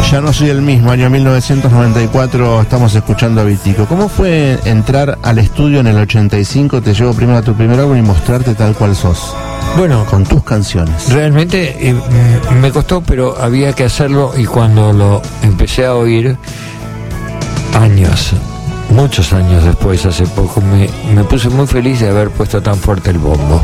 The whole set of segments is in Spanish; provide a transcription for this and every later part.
Ya no soy el mismo, año 1994, estamos escuchando a Vitico. ¿Cómo fue entrar al estudio en el 85, te llevo primero a tu primer álbum y mostrarte tal cual sos? Bueno, con tus canciones. Realmente me costó, pero había que hacerlo, y cuando lo empecé a oír, muchos años después, hace poco, me puse muy feliz de haber puesto tan fuerte el bombo.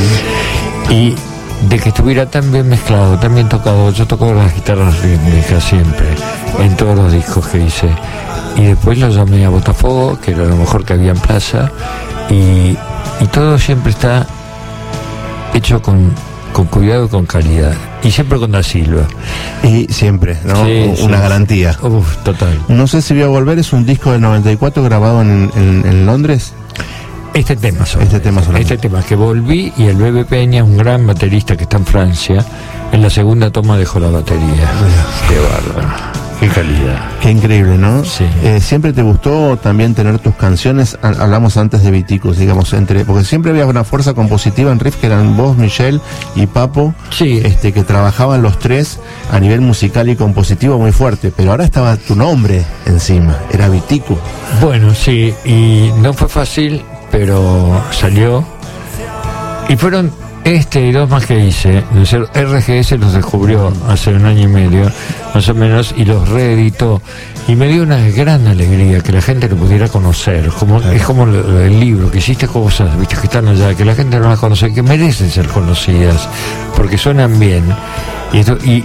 Y de que estuviera tan bien mezclado, tan bien tocado. Yo toco las guitarras rítmicas siempre, en todos los discos que hice. Y después lo llamé a Botafogo, que era lo mejor que había en Plaza, y todo siempre está hecho con cuidado y con calidad. Y siempre con Da Silva. Y siempre, ¿no? Sí, una sí. Garantía. Total. No sé si voy a volver, es un disco del 94 grabado en Londres. Este tema que volví, y el Bebe Peña, un gran baterista que está en Francia, en la segunda toma dejó la batería. Qué bárbaro, qué calidad. Qué increíble, ¿no? Sí. ¿Siempre te gustó también tener tus canciones? Hablamos antes de Viticus, digamos, porque siempre había una fuerza compositiva en riff, que eran vos, Michelle y Papo, sí. Que trabajaban los tres a nivel musical y compositivo muy fuerte, pero ahora estaba tu nombre encima, era Viticus. Bueno, sí, y no fue fácil, pero salió. Y fueron y dos más que hice. RGS los descubrió hace un año y medio, más o menos, y los reeditó. Y me dio una gran alegría que la gente lo pudiera conocer. Es como el libro, que hiciste cosas, viste, que están allá, que la gente no las conoce, que merecen ser conocidas, porque suenan bien. Y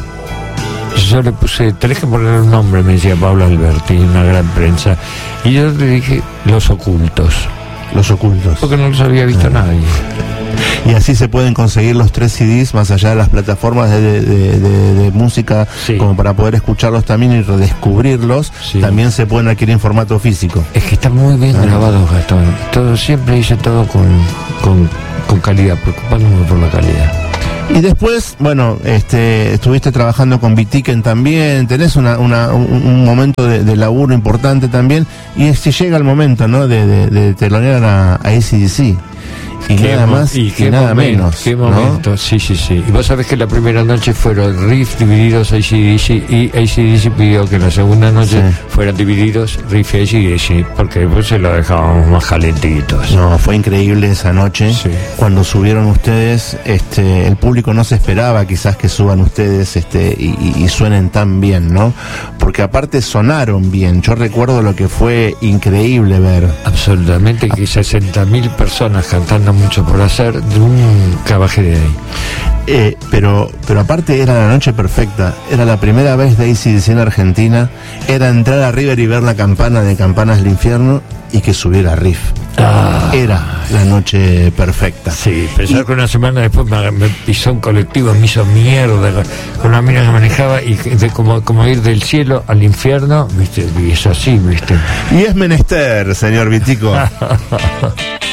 yo le puse, tenés que poner un nombre, me decía Pablo Alberti, una gran prensa. Y yo le dije, Los Ocultos. Los Ocultos. Porque no los había visto nadie. Y así se pueden conseguir los 3 CDs, más allá de las plataformas de música, sí, como para poder escucharlos también y redescubrirlos. Sí. También se pueden adquirir en formato físico. Es que están muy bien grabados, Gastón. Siempre hice todo con calidad, preocupándome por la calidad. Y después, bueno, estuviste trabajando con Vitiken también, tenés un momento de laburo importante también, y llega el momento, ¿no?, de telonear a AC/DC. Y nada más y nada menos. Qué momento, ¿no? Sí. Y vos sabés que la primera noche fueron riff divididos AC/DC, y AC/DC pidió que la segunda noche fueran divididos riff y AC/DC, porque después se lo dejábamos más calentitos. No, fue increíble esa noche. Sí. Cuando subieron ustedes, el público no se esperaba quizás que suban ustedes y suenen tan bien, ¿no? Porque aparte sonaron bien. Yo recuerdo lo que fue increíble ver. Absolutamente, que 60.000 personas cantando Mucho por Hacer, nunca bajé de ahí. Pero aparte era la noche perfecta, era la primera vez de AC/DC en Argentina, era entrar a River y ver la campana de Campanas del Infierno y que subiera riff. Era la noche perfecta. Sí, pensar que una semana después me pisó un colectivo, me hizo mierda con una mina que manejaba, y como ir del cielo al infierno, viste, y es así, viste. Y es menester, señor Vitico.